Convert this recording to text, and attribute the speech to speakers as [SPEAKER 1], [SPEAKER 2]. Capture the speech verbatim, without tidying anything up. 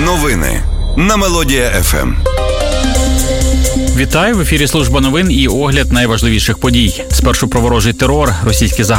[SPEAKER 1] Новини на Мелодія еф ем.
[SPEAKER 2] Вітаю, в ефірі служба новин і огляд найважливіших подій. Спершу про ворожий терор. Російські